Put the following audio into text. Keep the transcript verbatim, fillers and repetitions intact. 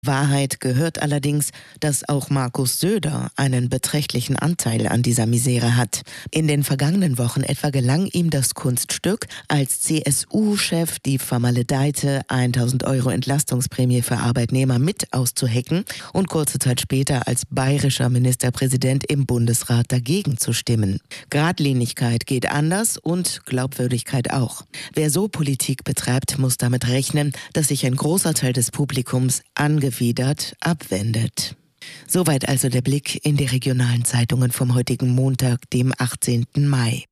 Wahrheit gehört allerdings, dass auch Markus Söder einen beträchtlichen Anteil an dieser Misere hat. In den vergangenen Wochen etwa gelang ihm das Kunststück, als C S U-Chef die vermaledeite tausend Euro Entlastungsprämie für Arbeitnehmer mit auszuhecken und kurze Zeit später als bayerischer Ministerpräsident im Bundesrat dagegen zu stimmen. Geradlinigkeit geht anders und Glaubwürdigkeit auch. Wer so Politik betreibt, muss damit rechnen, dass sich ein großer Teil des Publikums angewidert abwendet. Soweit also der Blick in die regionalen Zeitungen vom heutigen Montag, dem achtzehnten Mai.